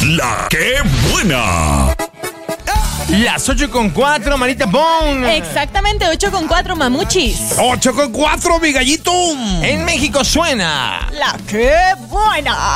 La que buena. Las 8:04, Marita Bon. Exactamente, 8:04, mamuchis. 8:04, mi gallito. En México suena La que buena.